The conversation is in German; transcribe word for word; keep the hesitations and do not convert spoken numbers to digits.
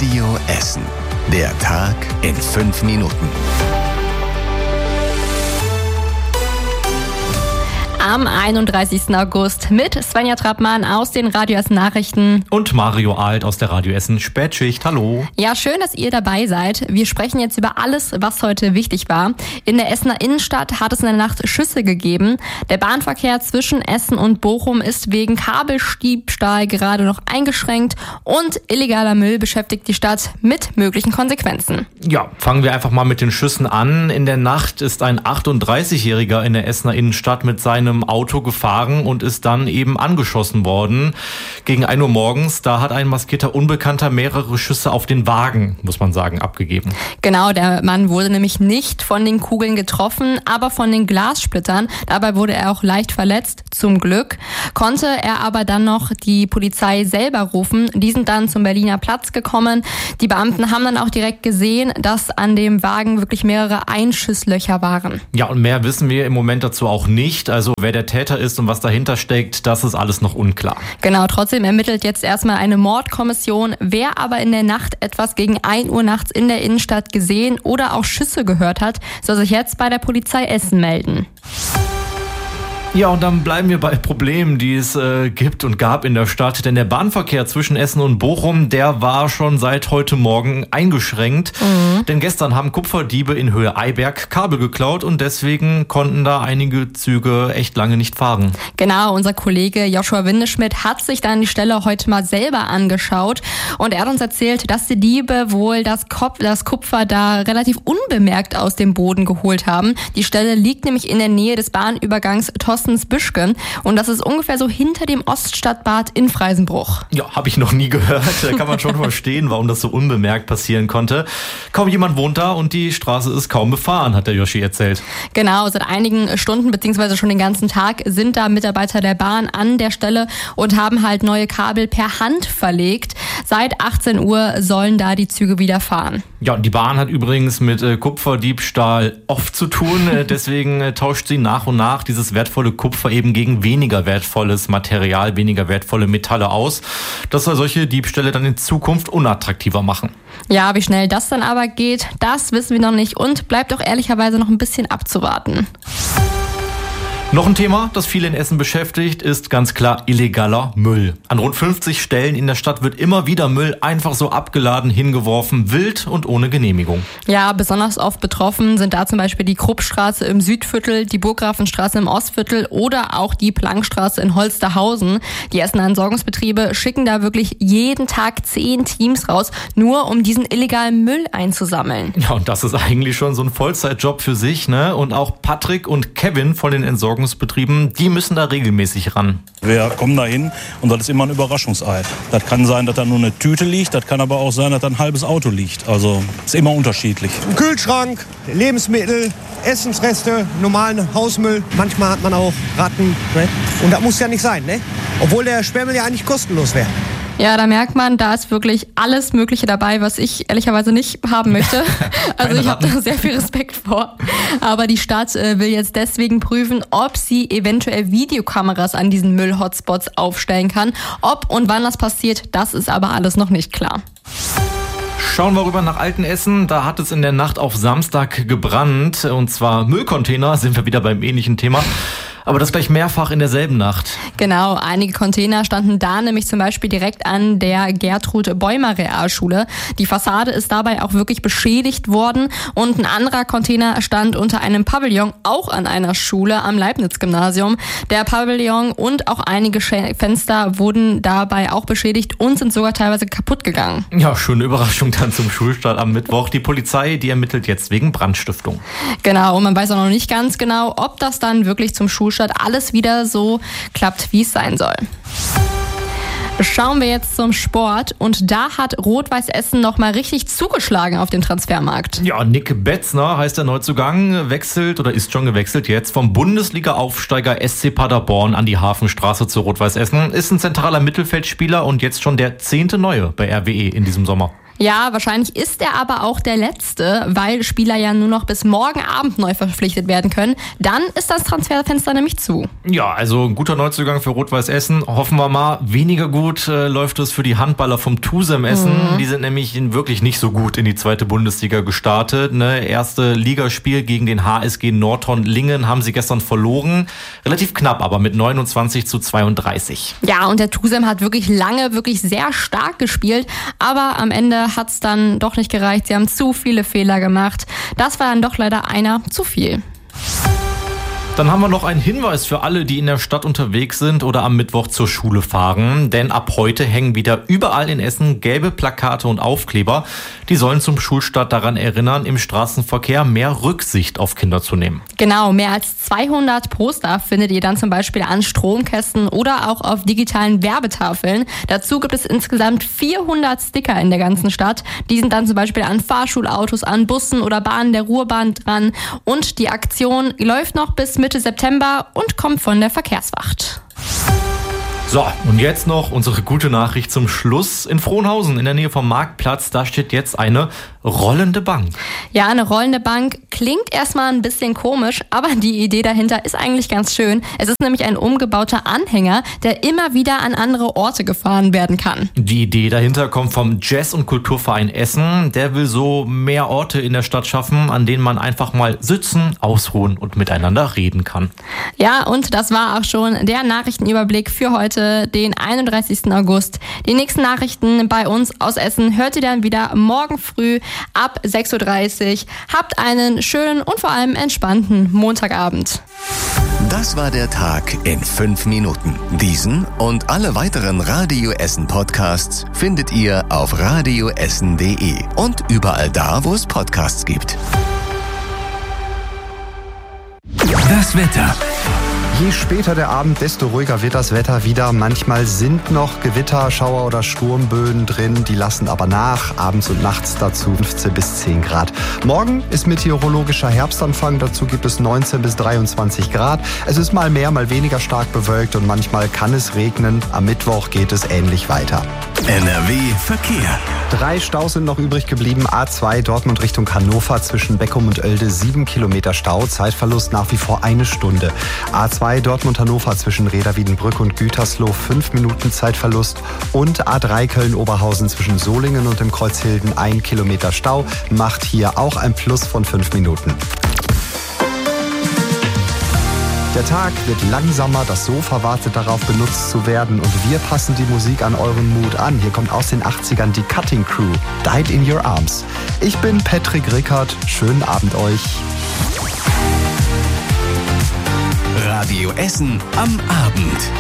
Radio Essen. Der Tag in fünf Minuten. Am einunddreißigsten August mit Svenja Trappmann aus den Radio Essen Nachrichten. Und Mario Alt aus der Radio Essen Spätschicht. Hallo. Ja, schön, dass ihr dabei seid. Wir sprechen jetzt über alles, was heute wichtig war. In der Essener Innenstadt hat es in der Nacht Schüsse gegeben. Der Bahnverkehr zwischen Essen und Bochum ist wegen Kabeldiebstahl gerade noch eingeschränkt und illegaler Müll beschäftigt die Stadt mit möglichen Konsequenzen. Ja, fangen wir einfach mal mit den Schüssen an. In der Nacht ist ein achtunddreißigjähriger in der Essener Innenstadt mit seinem Auto gefahren und ist dann eben angeschossen worden. Gegen ein Uhr morgens, da hat ein maskierter Unbekannter mehrere Schüsse auf den Wagen, muss man sagen, abgegeben. Genau, der Mann wurde nämlich nicht von den Kugeln getroffen, aber von den Glassplittern. Dabei wurde er auch leicht verletzt, zum Glück. Konnte er aber dann noch die Polizei selber rufen. Die sind dann zum Berliner Platz gekommen. Die Beamten haben dann auch direkt gesehen, dass an dem Wagen wirklich mehrere Einschusslöcher waren. Ja, und mehr wissen wir im Moment dazu auch nicht. Also wer der Täter ist und was dahinter steckt, das ist alles noch unklar. Genau, trotzdem ermittelt jetzt erstmal eine Mordkommission. Wer aber in der Nacht etwas gegen ein Uhr nachts in der Innenstadt gesehen oder auch Schüsse gehört hat, soll sich jetzt bei der Polizei Essen melden. Ja, und dann bleiben wir bei Problemen, die es äh, gibt und gab in der Stadt. Denn der Bahnverkehr zwischen Essen und Bochum, der war schon seit heute Morgen eingeschränkt. Mhm. Denn gestern haben Kupferdiebe in Höhe Eiberg Kabel geklaut und deswegen konnten da einige Züge echt lange nicht fahren. Genau, unser Kollege Joshua Windeschmidt hat sich dann die Stelle heute mal selber angeschaut. Und er hat uns erzählt, dass die Diebe wohl das, Kop- das Kupfer da relativ unbemerkt aus dem Boden geholt haben. Die Stelle liegt nämlich in der Nähe des Bahnübergangs Büschken und das ist ungefähr so hinter dem Oststadtbad in Freisenbruch. Ja, habe ich noch nie gehört. Da kann man schon verstehen, warum das so unbemerkt passieren konnte. Kaum jemand wohnt da und die Straße ist kaum befahren, hat der Yoshi erzählt. Genau, seit einigen Stunden beziehungsweise schon den ganzen Tag sind da Mitarbeiter der Bahn an der Stelle und haben halt neue Kabel per Hand verlegt. Seit achtzehn Uhr sollen da die Züge wieder fahren. Ja, und die Bahn hat übrigens mit äh, Kupferdiebstahl oft zu tun. Äh, deswegen äh, tauscht sie nach und nach dieses wertvolle Kupfer eben gegen weniger wertvolles Material, weniger wertvolle Metalle aus. Das soll solche Diebstähle dann in Zukunft unattraktiver machen. Ja, wie schnell das dann aber geht, das wissen wir noch nicht und bleibt auch ehrlicherweise noch ein bisschen abzuwarten. Noch ein Thema, das viele in Essen beschäftigt, ist ganz klar illegaler Müll. An rund fünfzig Stellen in der Stadt wird immer wieder Müll einfach so abgeladen, hingeworfen, wild und ohne Genehmigung. Ja, besonders oft betroffen sind da zum Beispiel die Kruppstraße im Südviertel, die Burggrafenstraße im Ostviertel oder auch die Plankstraße in Holsterhausen. Die Essener Entsorgungsbetriebe schicken da wirklich jeden Tag zehn Teams raus, nur um diesen illegalen Müll einzusammeln. Ja, und das ist eigentlich schon so ein Vollzeitjob für sich, ne? Und auch Patrick und Kevin von den Entsorgungsbetrieben Betrieben, die müssen da regelmäßig ran. Wir kommen da hin und das ist immer ein Überraschungsei. Das kann sein, dass da nur eine Tüte liegt, das kann aber auch sein, dass da ein halbes Auto liegt. Also ist immer unterschiedlich. Ein Kühlschrank, Lebensmittel, Essensreste, normalen Hausmüll. Manchmal hat man auch Ratten. Ne? Und das muss ja nicht sein, ne? Obwohl der Sperrmüll ja eigentlich kostenlos wäre. Ja, da merkt man, da ist wirklich alles Mögliche dabei, was ich ehrlicherweise nicht haben möchte. Also ich habe da sehr viel Respekt vor. Aber die Stadt äh, will jetzt deswegen prüfen, ob sie eventuell Videokameras an diesen Müll-Hotspots aufstellen kann. Ob und wann das passiert, das ist aber alles noch nicht klar. Schauen wir rüber nach Altenessen. Da hat es in der Nacht auf Samstag gebrannt. Und zwar Müllcontainer, sind wir wieder beim ähnlichen Thema. Aber das gleich mehrfach in derselben Nacht. Genau, einige Container standen da nämlich zum Beispiel direkt an der Gertrud-Bäumer-Realschule. Die Fassade ist dabei auch wirklich beschädigt worden und ein anderer Container stand unter einem Pavillon, auch an einer Schule am Leibniz-Gymnasium. Der Pavillon und auch einige Fenster wurden dabei auch beschädigt und sind sogar teilweise kaputt gegangen. Ja, schöne Überraschung dann zum Schulstart am Mittwoch. Die Polizei, die ermittelt jetzt wegen Brandstiftung. Genau, und man weiß auch noch nicht ganz genau, ob das dann wirklich zum Schulstart alles wieder so klappt, wie es sein soll. Schauen wir jetzt zum Sport und da hat Rot-Weiß Essen nochmal richtig zugeschlagen auf dem Transfermarkt. Ja, Nick Betzner heißt der Neuzugang, wechselt oder ist schon gewechselt jetzt vom Bundesliga-Aufsteiger S C Paderborn an die Hafenstraße zu Rot-Weiß Essen. Ist ein zentraler Mittelfeldspieler und jetzt schon der zehnte Neue bei R W E in diesem Sommer. Ja, wahrscheinlich ist er aber auch der Letzte, weil Spieler ja nur noch bis morgen Abend neu verpflichtet werden können. Dann ist das Transferfenster nämlich zu. Ja, also ein guter Neuzugang für Rot-Weiß Essen. Hoffen wir mal. Weniger gut äh, läuft es für die Handballer vom Tusem Essen. Mhm. Die sind nämlich wirklich nicht so gut in die zweite Bundesliga gestartet. Ne? Erste Ligaspiel gegen den H S G Nordhorn-Lingen haben sie gestern verloren. Relativ knapp, aber mit neunundzwanzig zu zweiunddreißig. Ja, und der Tusem hat wirklich lange, wirklich sehr stark gespielt. Aber am Ende hat es dann doch nicht gereicht. Sie haben zu viele Fehler gemacht. Das war dann doch leider einer zu viel. Dann haben wir noch einen Hinweis für alle, die in der Stadt unterwegs sind oder am Mittwoch zur Schule fahren. Denn ab heute hängen wieder überall in Essen gelbe Plakate und Aufkleber. Die sollen zum Schulstart daran erinnern, im Straßenverkehr mehr Rücksicht auf Kinder zu nehmen. Genau, mehr als zweihundert Poster findet ihr dann zum Beispiel an Stromkästen oder auch auf digitalen Werbetafeln. Dazu gibt es insgesamt vierhundert Sticker in der ganzen Stadt. Die sind dann zum Beispiel an Fahrschulautos, an Bussen oder Bahnen der Ruhrbahn dran. Und die Aktion läuft noch bis Mitte September und kommt von der Verkehrswacht. So, und jetzt noch unsere gute Nachricht zum Schluss. In Frohnhausen, in der Nähe vom Marktplatz, da steht jetzt eine rollende Bank. Ja, eine rollende Bank klingt erstmal ein bisschen komisch, aber die Idee dahinter ist eigentlich ganz schön. Es ist nämlich ein umgebauter Anhänger, der immer wieder an andere Orte gefahren werden kann. Die Idee dahinter kommt vom Jazz- und Kulturverein Essen. Der will so mehr Orte in der Stadt schaffen, an denen man einfach mal sitzen, ausruhen und miteinander reden kann. Ja, und das war auch schon der Nachrichtenüberblick für heute, den einunddreißigsten August. Die nächsten Nachrichten bei uns aus Essen hört ihr dann wieder morgen früh ab sechs Uhr dreißig. Habt einen schönen und vor allem entspannten Montagabend. Das war der Tag in fünf Minuten. Diesen und alle weiteren Radio Essen Podcasts findet ihr auf radio essen punkt de und überall da, wo es Podcasts gibt. Das Wetter. Je später der Abend, desto ruhiger wird das Wetter wieder. Manchmal sind noch Gewitter, Schauer oder Sturmböen drin, die lassen aber nach. Abends und nachts dazu fünfzehn bis zehn Grad. Morgen ist meteorologischer Herbstanfang, dazu gibt es neunzehn bis dreiundzwanzig Grad. Es ist mal mehr, mal weniger stark bewölkt und manchmal kann es regnen. Am Mittwoch geht es ähnlich weiter. N R W Verkehr. Drei Staus sind noch übrig geblieben. A zwei Dortmund Richtung Hannover zwischen Beckum und Oelde sieben Kilometer Stau. Zeitverlust nach wie vor eine Stunde. A zwei Dortmund Hannover zwischen Reda-Wiedenbrück und Gütersloh fünf Minuten Zeitverlust. Und A drei Köln-Oberhausen zwischen Solingen und dem Kreuz Hilden ein Kilometer Stau. Macht hier auch ein Plus von fünf Minuten. Der Tag wird langsamer, das Sofa wartet darauf, benutzt zu werden und wir passen die Musik an euren Mut an. Hier kommt aus den achtzigern die Cutting Crew, Died in Your Arms. Ich bin Patrick Rickert, schönen Abend euch. Radio Essen am Abend.